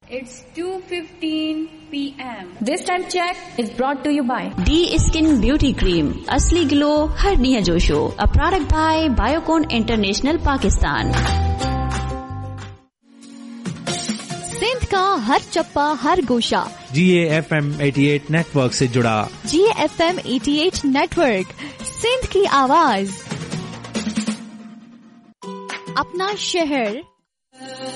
It's 2:15 p.m. This time check is brought to you by D Skin Beauty Cream, असली glow हर निया जोशो, a product by Biocon International Pakistan. Sindh का हर चप्पा हर गोशा GAFM 88 network से जुड़ा। GAFM 88 network, Sindh की आवाज, अपना शहर